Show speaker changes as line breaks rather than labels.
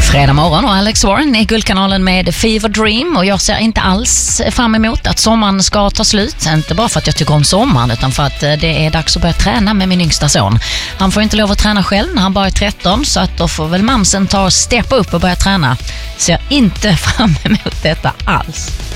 Fredag morgon och Alex Warren i Guldkanalen med Fever Dream, och jag ser inte alls fram emot att sommaren ska ta slut. Inte bara för att jag tycker om sommaren, utan för att det är dags att börja träna med min yngsta son. Han får inte lov att träna själv när han bara är 13, så att då får väl mamsen ta och steppa upp och börja träna. Ser inte fram emot detta alls.